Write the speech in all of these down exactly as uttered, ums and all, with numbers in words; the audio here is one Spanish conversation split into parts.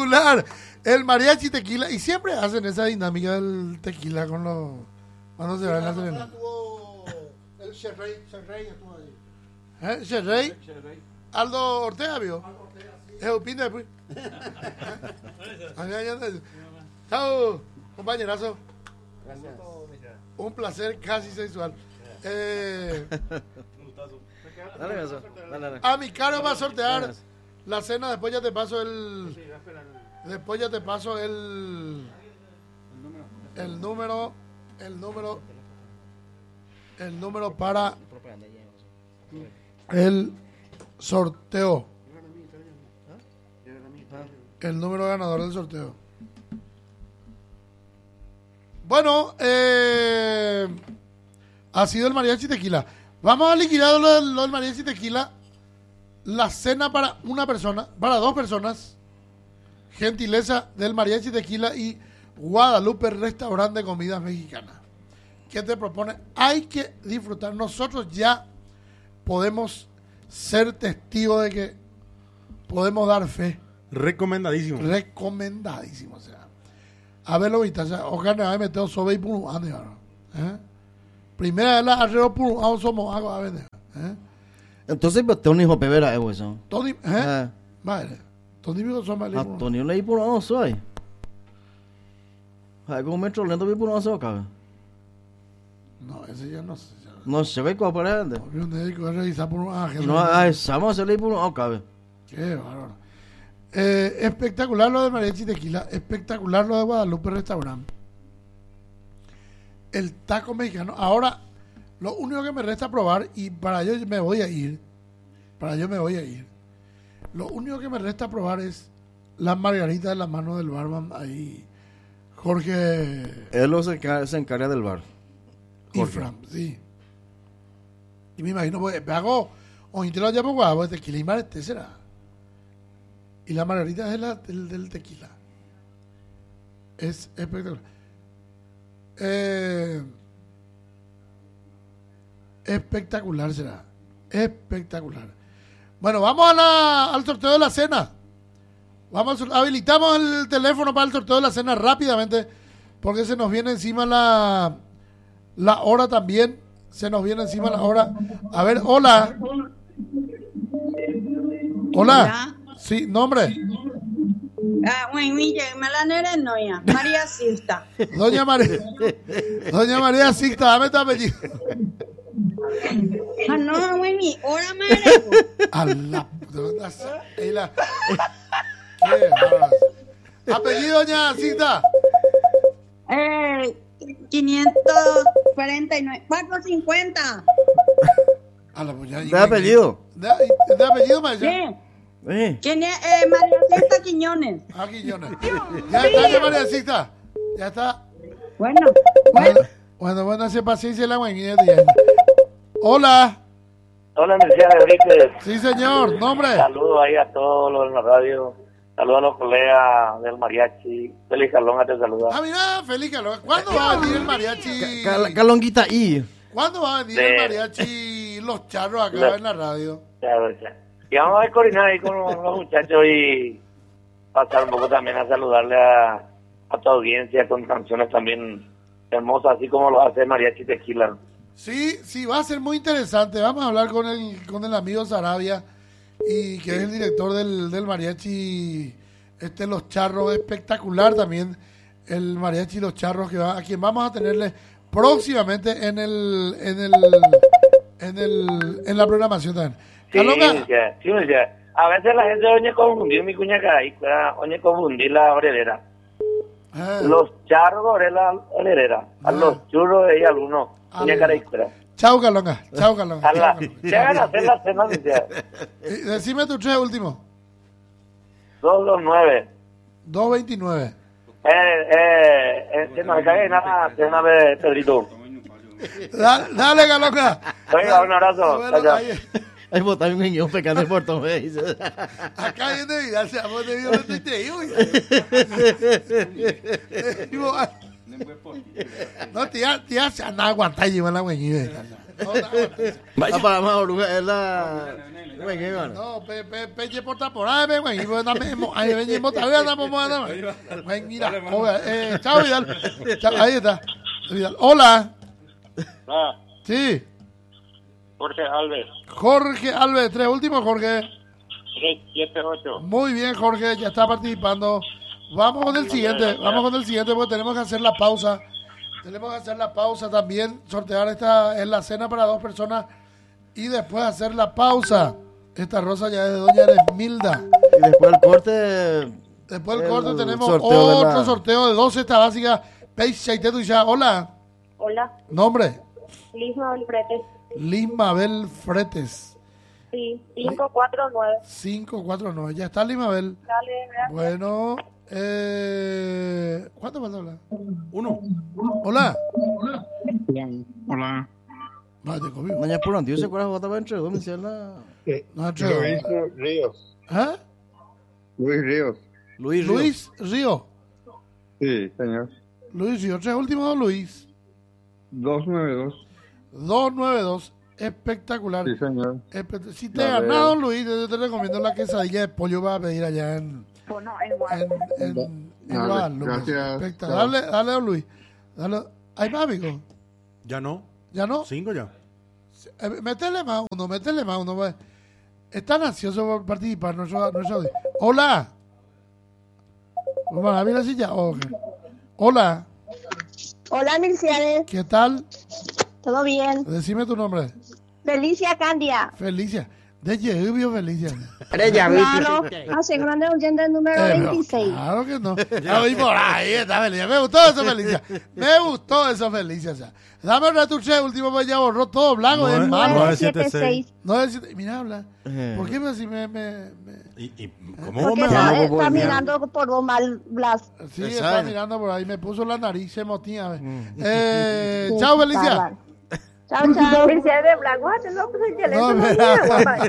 espectacular. El mariachi tequila. Y siempre hacen esa dinámica del tequila con los... Cuando se va en la serenata. El Cherrey, Cherrey estuvo ahí. ¿Eh? ¿Cherrey? Aldo Ortega, ¿vio? Aldo Ortega, sí. Es un pinta después. Chao, compañerazo. Gracias. Un placer casi sexual. Eh, dale, dale, dale. A mi caro va a sortear la cena. Después ya te paso el. Después ya te paso el. El número. El número. El número para el sorteo. El número ganador del sorteo. Bueno, eh, ha sido el mariachi tequila. Vamos a liquidar lo del, lo del mariachi tequila. La cena para una persona, para dos personas. Gentileza del mariachi tequila y Guadalupe Restaurante de Comidas Mexicanas. ¿Qué te propone? Hay que disfrutar. Nosotros ya podemos ser testigos de que podemos dar fe. Recomendadísimo. Recomendadísimo, o sea. A ver lo viste, o sea, o carne a meter sobre y puro ande, ¿eh? Primera vez la arreo puro, a somos algo a vender, ¿eh? Entonces, pues, Tony hijo pebera, ¿eh, eso? Tony, ¿eh? Madre. Tony vivo son más. Ah, Tony le puro no soy. Hay como metro lento vi puro no soy, cabrón. No, ese ya no sé. No se ve cuál por ahí. Había un médico que revisar por un ángel. No, ay, vamos a hacerle por un cabrón. Qué bárbaro. Eh, espectacular lo de mariachi tequila, espectacular lo de Guadalupe Restaurante. El taco mexicano. Ahora, lo único que me resta probar, y para ello me voy a ir, para ello me voy a ir, lo único que me resta probar es las margaritas de la mano del barman ahí, Jorge. Él lo se, encar- se encarga del bar. Infram, sí. Y me imagino, pues, me hago, o intento allá por guapo, tequila y mar, este será. Y la margarita es de la, del, del tequila. Es espectacular. Eh, espectacular será. Espectacular. Bueno, vamos a la, al sorteo de la cena. Vamos, habilitamos el teléfono para el sorteo de la cena rápidamente, porque se nos viene encima la, la hora también. Se nos viene encima la hora. A ver, hola. Hola. Hola. Sí, nombre. Ah, bueno, mi melanera no ya. María Sixta. Doña María. Doña María Sixta, dame tu apellido. Ah, no, güey, mi hora madre. A la ahí la. Qué bárbaro. Apellido, doña Sixta. Eh, quinientos cuarenta y nueve, cuatrocientos cincuenta. A la pues ya. ¿De apellido? ¿De, de apellido, María? Sí. Sí. ¿Quién es? Eh, María Sixta Quiñones. Ah, Quiñones. Ya está, doña María Sixta. Ya está. Bueno, bueno. Bueno, bueno, hace paciencia la güey. Hola. Hola, Universidad de Enrique. Sí, señor. ¿Nombre? Saludos ahí a todos los en la radio. Saludos a los colegas del mariachi. Félix Calonga te saluda. Ah, mira, Félix Calonga. ¿Cuándo va a venir el mariachi? Cal- Calonguita I. ¿Cuándo va a venir Sí. el mariachi Los Charros acá La- en la radio? Ya, ya. Y vamos a coordinar ahí con los, los muchachos y pasar un poco también a saludarle a, a tu audiencia con canciones también hermosas, así como lo hace Mariachi Tequila. Sí, sí, va a ser muy interesante. Vamos a hablar con el, con el amigo Sarabia, y que es el director del, del mariachi este Los Charros, espectacular también el mariachi Los Charros, que va, a quien vamos a tenerle próximamente en el en el en el en la programación también. Sí, Calonga, ya, sí, ya. A veces la gente oye confundir mi cuña caray, oye confundir la orelera. ah, Los charros de la orelera, a Ah. los churros de ella algunos, Ah, cuña caray. chao Calonga, chao Calonga. A la, chao, Calonga. llegan a hacer la cena, ya. Eh, Decime tu tres último. dos dos nueve. dos veintinueve. Eh, eh, eh, que no me cague nada, cena de Pedrito. Da- Dale, Calonga. Oiga, un abrazo. Bueno, Chao, chao. ahí- Ahí botaron un niño pecando por todo. Acá viene vida, se llama de Dios, no te digo. No, tía, tía, se anda a aguantar y lleva la güey. Ah, para más oruga es la... Bueno, ¿qué van? No, pe, pe, peche por temporada, ven, güey. Y voy a darme, ahí venimos, todavía andamos, vamos a dar. Güey, mira, joder, eh, chao, Vidal. Chao, ahí está. Vidal. Hola. Ah, Sí. Jorge Alves, Jorge Alves, tres últimos, Jorge. tres siete ocho. Muy bien, Jorge, ya está participando. Vamos con el siguiente, vamos con el siguiente porque tenemos que hacer la pausa. Tenemos que hacer la pausa también, sortear esta en la cena para dos personas y después hacer la pausa. Esta rosa ya es de Doña Eresmilda. Y después el corte... Después del el corte tenemos sorteo de otro la- sorteo de dos cestas básicas. Peix Chaitetu y ya. Hola. Hola, Nombre. Liz Mabel Fretes. Liz Mabel Fretes. Sí, cinco cuatro nueve. cinco cuatro nueve. Ya está Liz Mabel. Dale, gracias. Bueno. Eh, ¿Cuánto falta hablar? Uno. Hola. Hola. Vaya, conmigo. Mañana por antiguo se acuerda votaba entre dos, me decían la... No, Alfredo. Luis Ríos. ¿Ah? Luis Ríos. Luis Ríos. Luis Río. Sí, señor. Luis Río. Tres últimos, Luis. dos nueve dos. dos nueve dos. Espectacular. Sí, señor. Espe- Si te La has veo. ganado, Luis, yo te recomiendo la quesadilla de pollo para pedir allá en, Pues no, es igual. en, en, en Dale, Guadalupe. gracias. Espectac- Chao. Dale, dale, don Luis. Dale. ¿Hay más, amigo? Ya no. ¿Ya no? Cinco ya. Eh, métele más uno, métele más uno. pues. Están ansiosos por participar. Nuestro, nuestro... Hola. Vamos a ver la silla. Oh, ok. Hola. Hola, Milciades. ¿Qué tal? ¿Todo bien? Decime tu nombre. Felicia Candia. Felicia. De Yehubio Felicia. Claro, asegurando el oyente número Eh, no, veintiséis. claro que no. Ya vi por ahí, está Felicia. Me gustó eso, Felicia. Me gustó eso, Felicia. O sea, dame un retuche, último, pues ya borró todo blanco. Nueve- es malo. nueve, nueve siete seis. No es, mira, habla. Eh. ¿Por qué me, si me, me, me- ¿Y, y cómo Porque me está, va? está mirando por vos mal, Blas. Sí, Esa está es. mirando por ahí. Me puso la nariz, se motía. a ver. Eh, chao, Felicia. Bárbaro. Chao, chao. Milciades Blanco, no, pues el No, teléfono.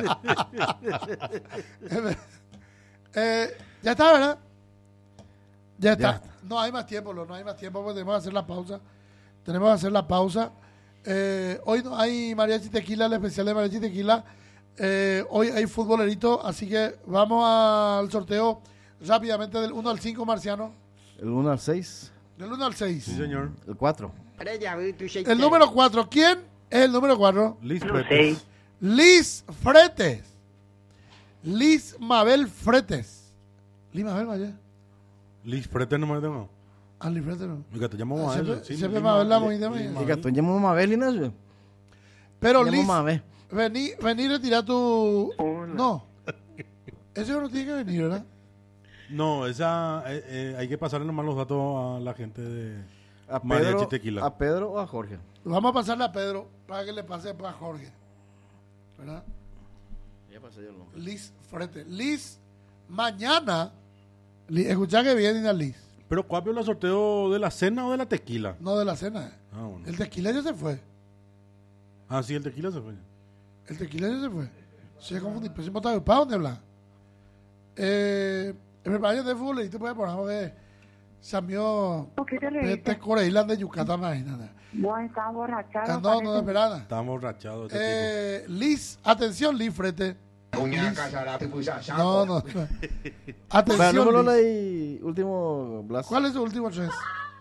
espera. eh, ya está, ¿verdad? Ya está. Ya está. No hay más tiempo, Lo, no hay más tiempo porque tenemos que hacer la pausa. Tenemos que hacer la pausa. Eh, hoy no hay mariachi tequila, el especial de mariachi tequila. Eh, hoy hay futbolerito, así que vamos al sorteo rápidamente del uno al cinco, Marciano. El uno al seis. Del uno al seis. Sí, señor. El cuatro. El número cuatro. ¿Quién es el número cuatro? Liz Fretes. Liz Fretes. Liz Mabel Fretes. Liz Mabel, vaya. Liz Fretes no me tengo. Ah, Liz Fretes no. Oiga, te llamo Ah, a siempre- él. Sí, siempre Liz me habla muy Liz- de mí. Liz Oiga, Oiga, tú llamas Mabel, Ignacio. Pero Llamo Liz, Mabel. vení, vení a retirar tu... No. Eso no tiene que venir, ¿verdad? No, esa, eh, eh, hay que pasarle nomás los datos a la gente de A Mariachi Pedro, Tequila. a Pedro o a Jorge. Vamos a pasarle a Pedro para que le pase a Jorge. ¿Verdad? Ya pasé yo el nombre. Liz Fretes. Liz, mañana... Liz, escuchá que viene Liz. Pero ¿cuál vio el sorteo de la cena o de la tequila? No de la cena. Ah, bueno. El tequila ya se fue. Ah, sí, el tequila se fue. El tequila ya se fue. Se confundí. Pero si me está ¿para dónde habla? Eh, el preparación de fútbol y tú puedes poner que Samio ¿Qué te este reíste? Coreilán de Yucatán, imagínate. Vos estás borrachado. Ah, no, no, no, espera nada. Estamos borrachados. Este Eh, Liz, atención, Liz Frete. Liz. No, no. Para el Atención, número Liz. ley último, Blas. ¿Cuál es su último tres? tipo.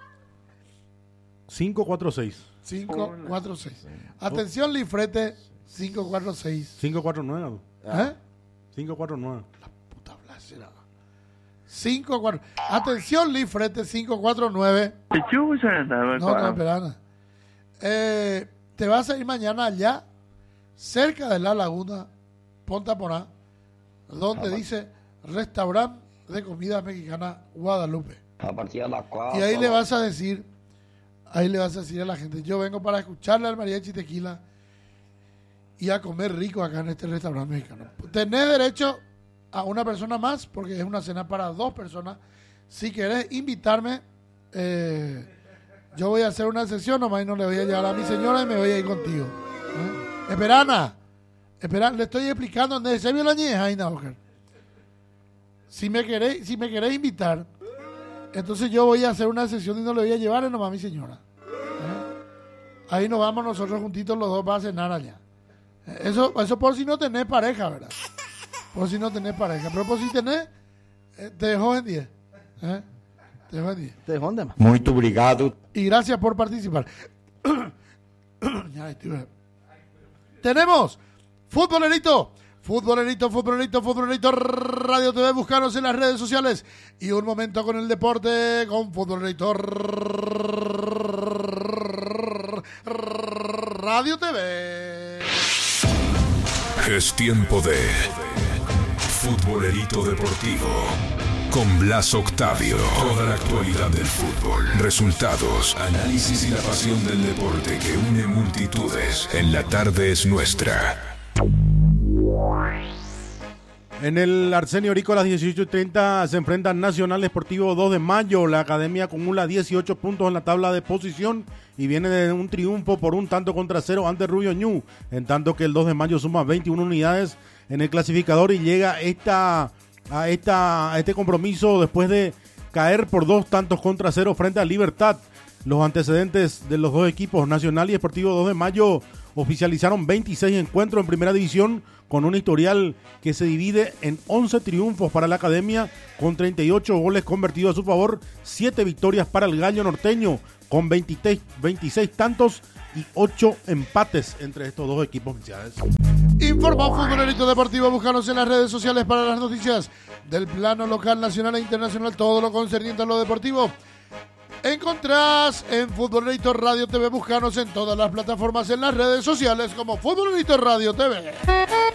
cinco cuatro seis. cinco cuatro seis. Atención, Liz Frete. cinco cuatro seis. cinco cuatro nueve. ¿Eh? cinco cuatro nueve. Puta blasera. cinco cuatro. Atención, Liz Frete. cinco cuatro nueve. No, no, espera. nada. Eh, te vas a ir mañana allá, cerca de la laguna, Ponta Porá, donde dice restaurante de comida mexicana Guadalupe. A partir de las cuatro. Y ahí le vas a decir, ahí le vas a decir a la gente, yo vengo para escucharle al mariachi tequila y a comer rico acá en este restaurante mexicano. Tenés derecho a una persona más, porque es una cena para dos personas. Si querés invitarme, eh, yo voy a hacer una sesión nomás y no le voy a llevar a mi señora y me voy a ir contigo. ¿Eh? Esperana, espera, le estoy explicando dónde se vio la ñeja, Ina Oscar. Si me queréis, si me queréis invitar, entonces yo voy a hacer una sesión y no le voy a llevar nomás a mi señora. ¿Eh? Ahí nos vamos nosotros juntitos los dos para cenar allá. Eso, eso por si no tenés pareja, ¿verdad? Por si no tenés pareja. Pero por si tenés, eh, te dejo en diez. ¿Eh? Te dejo en diez. Te dejó más. Muito obrigado. Y gracias por participar. Ya, estoy... Tenemos Futbolerito, Futbolerito, Futbolerito, Futbolerito, Radio T V, buscaros en las redes sociales. Y un momento con el deporte, con Futbolerito, Radio T V. Es tiempo de Futbolerito Deportivo con Blas Octavio. Toda la actualidad del fútbol, resultados, análisis y la pasión del deporte que une multitudes. En la tarde es nuestra. En el Arsenio Rico a las dieciocho y treinta se enfrentan Nacional Deportivo dos de mayo. La academia acumula dieciocho puntos en la tabla de posición y viene de un triunfo por un tanto contra cero ante Rubio Ñu, en tanto que el dos de mayo suma veintiuna unidades en el clasificador y llega esta, a, esta, a este compromiso después de caer por dos tantos contra cero frente a Libertad. Los antecedentes de los dos equipos, Nacional y Deportivo dos de mayo, oficializaron veintiséis encuentros en primera división con un historial que se divide en once triunfos para la academia con treinta y ocho goles convertidos a su favor, siete victorias para el Gallo Norteño con veintiséis, veintiséis tantos y ocho empates entre estos dos equipos oficiales. Informa Futbolerito Deportivo, búscanos en las redes sociales para las noticias del plano local, nacional e internacional, todo lo concerniente a lo deportivo. Encontrás en Futbolerito Radio T V, búscanos en todas las plataformas en las redes sociales como Futbolerito Radio T V.